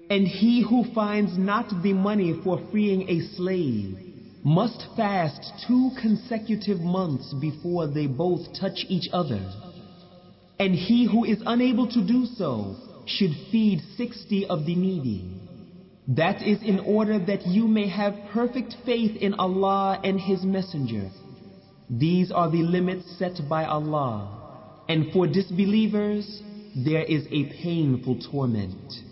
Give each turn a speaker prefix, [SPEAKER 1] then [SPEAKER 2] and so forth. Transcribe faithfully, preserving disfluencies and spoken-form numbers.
[SPEAKER 1] And he who finds not the money for freeing a slave must fast two consecutive months before they both touch each other. And he who is unable to do so should feed sixty of the needy. That is in order that you may have perfect faith in Allah and His Messenger. These are the limits set by Allah, and for disbelievers there is a painful torment.